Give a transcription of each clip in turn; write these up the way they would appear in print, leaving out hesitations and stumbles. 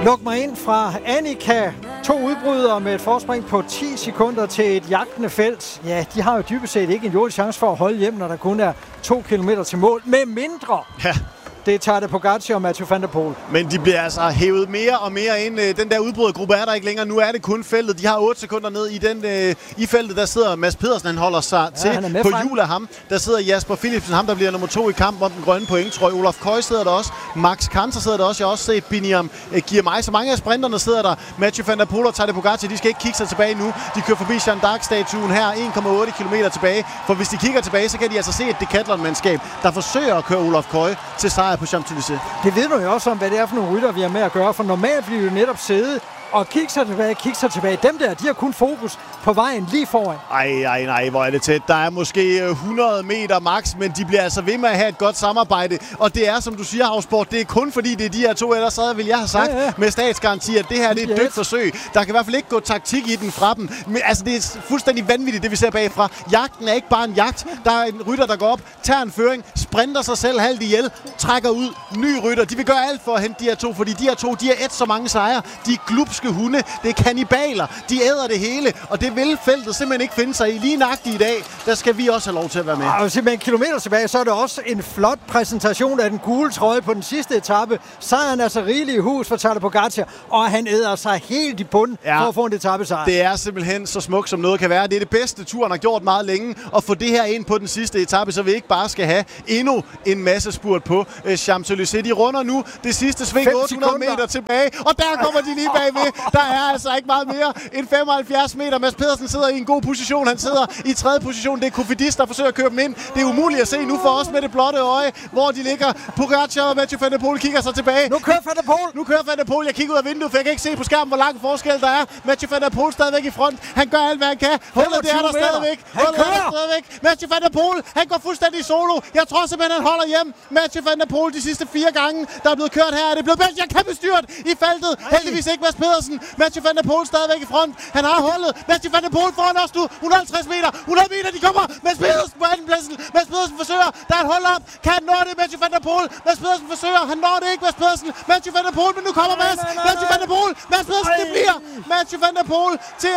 Luk mig ind fra Annika. 2 udbrydere med et forspring på 10 sekunder til et jagtende felt. Ja, de har jo dybest set ikke en jordisk chance for at holde hjem, når der kun er 2 kilometer til mål. Med mindre. Ja. Det tager det Pogacar og Mathieu van der Poel. Men de bliver altså hævet mere og mere ind. Den der udbrydergruppe er der ikke længere. Nu er det kun feltet. De har 8 sekunder ned i feltet. Der sidder Mads Pedersen, han holder sig til på hjul af ham. Der sidder Jasper Philipsen, ham der bliver nummer 2 i kampen om den grønne pointtrøje. Olaf Koy sidder der også. Max Kanter sidder der også. Jeg har også set Biniam Girmay. Så mange af sprinterne sidder der. Mathieu van der Poel og Tadej Pogacar, de skal ikke kigge sig tilbage nu. De kører forbi Jeanne d'Arc-statuen her. 1,8 km tilbage. For hvis de kigger tilbage, så kan de altså se et Decathlon-mandskab, der forsøger at køre Olaf Koy til sejr på Champs-Élysées. Det ved du jo også om, hvad det er for nogle rytter, vi har med at gøre, for normalt bliver vi jo netop siddet og kigge sig tilbage. Dem der, de har kun fokus på vejen lige foran. Nej, hvor er det tæt. Der er måske 100 meter max, men de bliver altså ved med at have et godt samarbejde. Og det er, som du siger, Havssport, det er kun fordi, det er de her 2, ellers så vil jeg have sagt med statsgaranti, at det her det er et dødt forsøg. Der kan i hvert fald ikke gå taktik i den fra dem. Men altså, det er fuldstændig vanvittigt, det vi ser bagfra. Jagten er ikke bare en jagt. Der er en rytter, der går op, tager en føring, sprinter sig selv halvt ihjel, trækker ud, ny rytter. De vil gøre alt for at hente de her 2, fordi de her 2, de har et så mange sejre. De er glupske hunde, det er kannibaler, de æder det hele, og det vil feltet simpelthen ikke finde sig i. Lige nøjagtigt i dag, der skal vi også have lov til at være med. Og simpelthen en kilometer tilbage, så er det også en flot præsentation af den gule trøje på den sidste etape. Sejren er så rigelig i hus for Tadej Pogacar, og han æder sig helt i bunden for at få en etapesejr. Det er simpelthen så smukt, som noget kan være. Det er det bedste, turen har gjort meget længe, og få det her ind på den sidste etape, så vi ikke bare skal have endnu en masse spurt på Champs-Élysées. De runder nu det sidste sving, 800 meter tilbage, og der kommer de lige bagved. Der er altså ikke meget mere end 75 meter. Mads Pedersen sidder i en god position. Han sidder i 3. position. Det er Cofidis, der forsøger at køre dem ind. Det er umuligt at se nu for os med det blotte øje, hvor de ligger. Pogacar og Mathieu van der Poel kigger sig tilbage. Nu kører van der Poel. Jeg kigger ud af vinduet, for jeg kan ikke se på skærmen, hvor lang forskel der er. Mathieu van der Poel stadigvæk i front. Han gør alt, hvad han kan. Hullet, det er der stadigvæk. Mathieu van der Poel, han går fuldstændig solo. Jeg tror simpelthen, han holder hjem. Mathieu van der Poel de sidste 4 gange, der er blevet kørt her. Er det blevet bedst? Jeg kan bestyrt i feltet. Heldigvis ikke Mads Pedersen. Mathieu van der Poel stadigvæk i front. Han har holdet. Mathieu van der Poel foran os nu. 150 meter. 100 meter, de kommer. Mads Pedersen på andenpladsen. Mads Pedersen forsøger. Der er et hold op. Kan han nå det? Mathieu van der Poel. Mads Pedersen forsøger. Han når det ikke. Mads Pedersen. Mathieu van der Poel. Men nu kommer Mads. Mathieu van der Poel. Mads Pedersen, det bliver Mathieu van der Poel til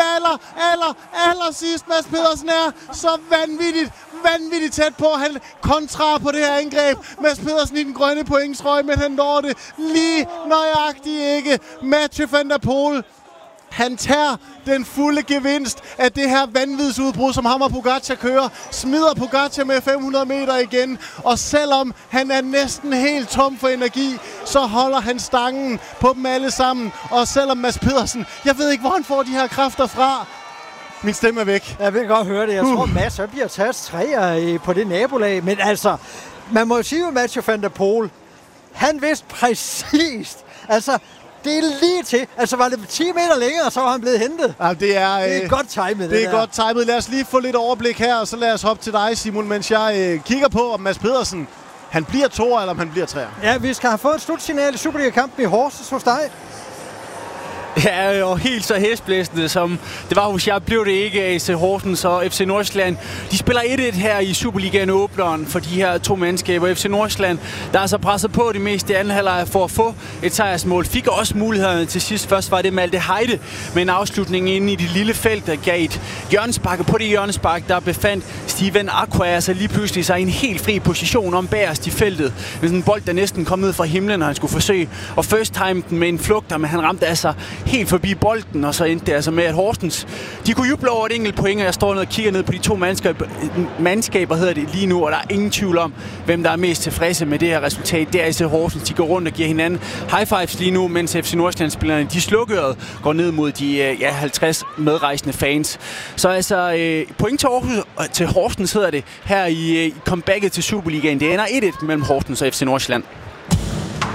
aller sidst. Mads Pedersen er så vanvittigt tæt på. Han kontrar på det her angreb. Mads Pedersen i den grønne pointtrøje, men han når det lige nøjagtigt ikke. Mathieu van der Poel, han tager den fulde gevinst af det her vanvidsudbrud, som ham og Pogacar kører. Smider Pogacar med 500 meter igen. Og selvom han er næsten helt tom for energi, så holder han stangen på dem alle sammen. Og selvom Mads Pedersen, jeg ved ikke, hvor han får de her kræfter fra. Min stemme er væk. Jeg vil godt høre det. Jeg tror, Mads bliver taget 3'er på det nabolag. Men altså, man må jo sige med Mathieu van der Poel, han vidste præcist. Altså, det er lige til. Altså, var det 10 meter længere, så var han blevet hentet. Ja, det er godt timet. Det er godt timet. Lad os lige få lidt overblik her, og så lad os hoppe til dig, Simon, mens jeg kigger på, om Mads Pedersen, han bliver 2'er, eller om han bliver 3'er. Ja, vi skal have fået et slutsignal i Superliga-kampen i Horsens hos dig. Ja, og helt så hæsblæsende, som det var hos jeg, blev det ikke AC Horsens og FC Nordsjælland. De spiller 1-1 her i Superligaen åbneren for de her 2 mandskaber. FC Nordsjælland, der er så presset på det meste i anden halvleg for at få et sejrsmål. Fik også mulighederne til sidst. Først var det Malte Heide med en afslutning inde i det lille felt, der gav et hjørnespark. Og på det hjørnespark, der befandt Steven Aqua altså lige pludselig sig i en helt fri position om bagerst i feltet. Med sådan en bold, der næsten kom ned fra himlen, når han skulle forsøge og first time den med en flugter, men han ramte altså helt forbi bolden, og så endte det altså med, at Horsens, de kunne juble over et enkelt point, og jeg står ned og kigger ned på de 2 mandskaber hedder det lige nu, og der er ingen tvivl om, hvem der er mest tilfredse med det her resultat. Det er altså Horsens, de går rundt og giver hinanden high fives lige nu, mens FC Nordsjælland-spillerne, de slukørede, går ned mod de 50 medrejsende fans. Så altså, point til Horsens hedder det, her i comebacket til Superligaen. Det ender 1-1 mellem Horsens og FC Nordsjælland.